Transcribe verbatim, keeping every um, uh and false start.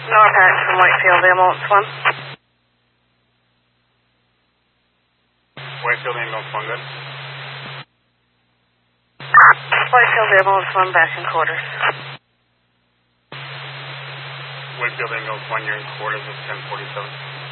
North Harrington, Whitefield, ambulance one. Whitefield, ambulance one, good. Whitefield, ambulance one, back in quarters. Whitefield, ambulance one, you're in quarters at ten forty-seven.